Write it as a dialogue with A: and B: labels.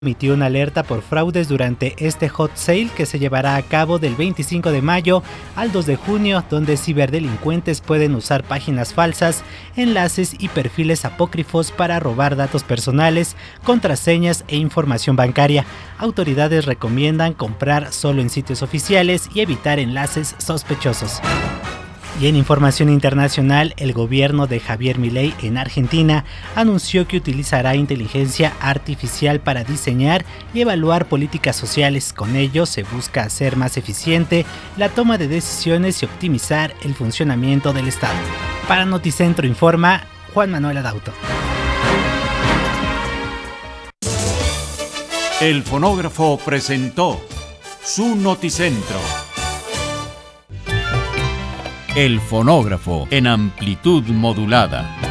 A: emitió una alerta por fraudes durante este hot sale que se llevará a cabo del 25 de mayo al 2 de junio, donde ciberdelincuentes pueden usar páginas falsas, enlaces y perfiles apócrifos para robar datos personales, contraseñas e información bancaria. Autoridades recomiendan comprar solo en sitios oficiales y evitar enlaces sospechosos. Y en información internacional, el gobierno de Javier Milei en Argentina anunció que utilizará inteligencia artificial para diseñar y evaluar políticas sociales. Con ello se busca hacer más eficiente la toma de decisiones y optimizar el funcionamiento del Estado. Para Noticentro informa Juan Manuel Adauto.
B: El Fonógrafo presentó su Noticentro. El Fonógrafo en amplitud modulada.